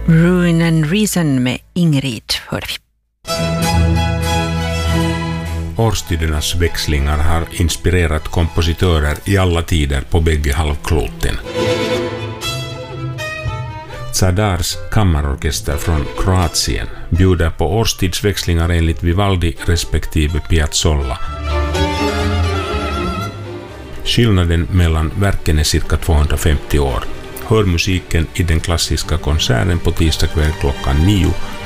Ruin and Reason med Ingrid hörde vi. Årstidernas växlingar har inspirerat kompositörer i alla tider på bägge halvkloten. Zadars kammarorkester från Kroatien bjuder på årstidsväxlingar enligt Vivaldi respektive Piazzolla. Skillnaden mellan verken är cirka 250 år. Hör musiken i den klassiska konserten på tisdag kväll klockan 9